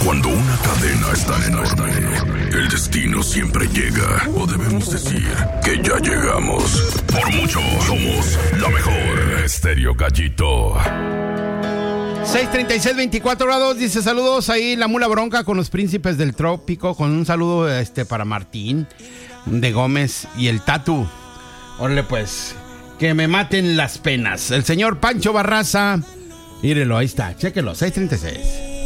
Cuando una cadena es tan enorme, el destino siempre llega. O debemos decir que ya llegamos. Por mucho, somos la mejor. Estéreo Gallito. 6:36, 24 grados. Dice saludos ahí la mula bronca con los príncipes del trópico. Con un saludo para Martín de Gómez y el Tatu. Órale pues, que me maten las penas. El señor Pancho Barraza. Mírelo, ahí está, chéquelo, 6:36.